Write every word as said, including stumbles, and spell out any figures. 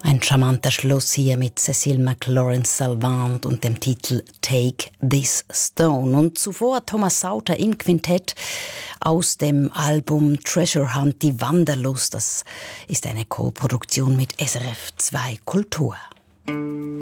Ein charmanter Schluss hier mit Cécile McLaurin-Salvant und dem Titel Take This Stone. Und zuvor Thomas Sauter im Quintett aus dem Album Treasure Hunt, die Wanderlust. Das ist eine Co-Produktion mit S R F zwei Kultur.